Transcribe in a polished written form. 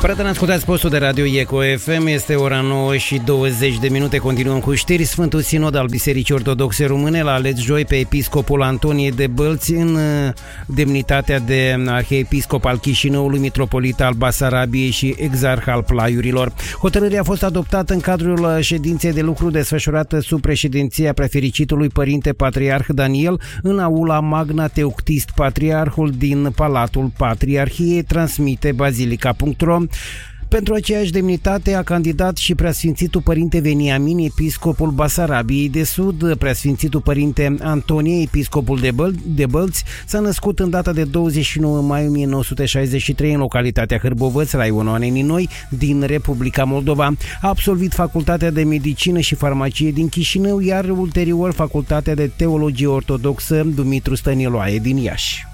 Prieteni, ascultați postul de radio Eco FM, este ora 9:20. Continuăm cu știri. Sfântul Sinod al Bisericii Ortodoxe Române l-a ales joi pe episcopul Antonie de Bălți în demnitatea de arhiepiscop al Chișinăului, mitropolit al Basarabiei și exarh al Plaiurilor. Hotărârea a fost adoptată în cadrul ședinței de lucru desfășurată sub președinția prefericitului părinte patriarh Daniel în aula Magna Teoctist Patriarhul din Palatul Patriarhiei, transmite Bazilica.ro. Pentru aceeași demnitate a candidat și preasfințitul părinte Veniamin, episcopul Basarabiei de Sud. Preasfințitul părinte Antonie, episcopul de Bălți, s-a născut în data de 29 mai 1963 în localitatea Hârbovăț, raionul Anenii Noi, din Republica Moldova. A absolvit Facultatea de Medicină și Farmacie din Chișinău, iar ulterior Facultatea de Teologie Ortodoxă Dumitru Stăniloae din Iași.